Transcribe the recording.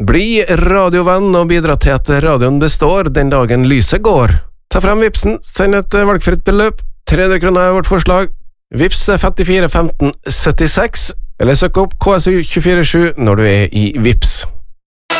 Bli radiovenn og bidra til at radioen består den dagen lyset går. Ta frem Vipsen, send et valgfritt beløp, 300 kroner er vårt forslag. Vips 54 15 76, eller søk opp KSU 247 når du er i Vips.